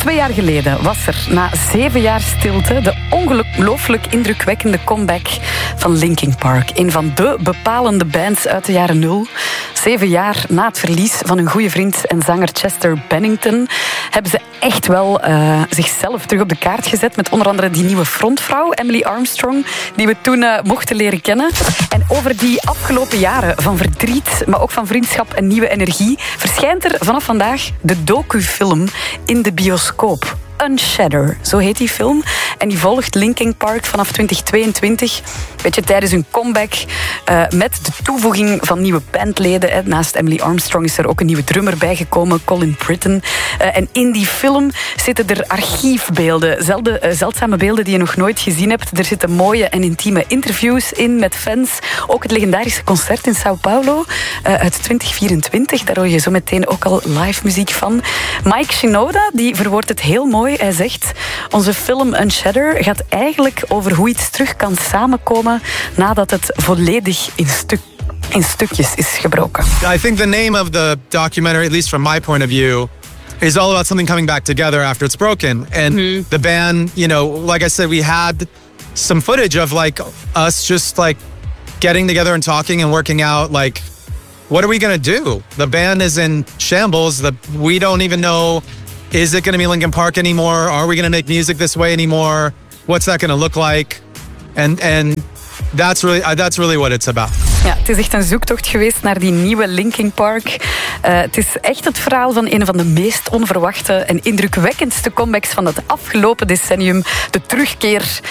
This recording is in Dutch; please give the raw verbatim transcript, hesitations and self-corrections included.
Twee jaar geleden was er na zeven jaar stilte de ongelooflijk indrukwekkende comeback van Linkin Park. Een van de bepalende bands uit de jaren nul. Zeven jaar na het verlies van hun goede vriend en zanger Chester Bennington hebben ze echt wel uh, zichzelf terug op de kaart gezet met onder andere die nieuwe frontvrouw, Emily Armstrong, die we toen uh, mochten leren kennen. En over die afgelopen jaren van verdriet, maar ook van vriendschap en nieuwe energie, verschijnt er vanaf vandaag de docufilm in de bioscoop. Unshatter, zo heet die film. En die volgt Linkin Park vanaf twintig tweeëntwintig. Weet je, tijdens hun comeback uh, met de toevoeging van nieuwe bandleden. Hè. Naast Emily Armstrong is er ook een nieuwe drummer bijgekomen, Colin Britton. Uh, en in die film zitten er archiefbeelden. Zelde, uh, zeldzame beelden die je nog nooit gezien hebt. Er zitten mooie en intieme interviews in met fans. Ook het legendarische concert in Sao Paulo uh, uit twintig vierentwintig. Daar hoor je zo meteen ook al live muziek van. Mike Shinoda, die verwoordt het heel mooi. Hij zegt, onze film Unshatter gaat eigenlijk over hoe iets terug kan samenkomen nadat het volledig in, stuk, in stukjes is gebroken. I think the name of the documentary, at least from my point of view, is all about something coming back together after it's broken. And mm-hmm. the band, you know, like I said, we had some footage of like us just like getting together and talking and working out like, what are we going to do? The band is in shambles. The, we don't even know, is it going to be Linkin Park anymore? Are we going to make music this way anymore? What's that going to look like? And and that's really uh, that's really what it's about. Ja, het is echt een zoektocht geweest naar die nieuwe Linkin Park. Uh, het is echt het verhaal van een van de meest onverwachte en indrukwekkendste comebacks van het afgelopen decennium. De terugkeer